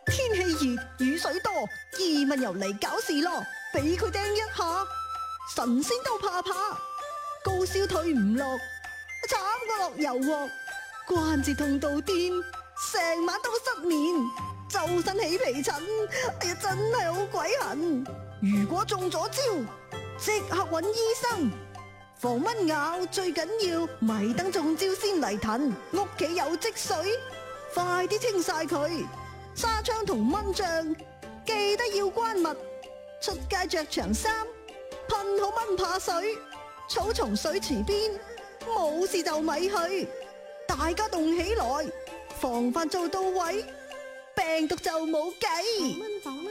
天氣熱，雨水多，移民又嚟搞事咯，俾佢釘一下，神仙都怕怕，高燒退唔落，慘過落油鑊，關節痛到癲，成晚都失眠，周身起皮疹，哎呀真係好鬼痕！如果中咗招，即刻揾醫生。防蚊咬最緊要，咪等中招先嚟騰。屋企有積水，快啲清晒佢。紗窗同蚊帳記得要關密。出街着長衫，噴好蚊怕水。草叢水池邊，冇事就咪去。大家動起來，防範做到位，病毒就冇計。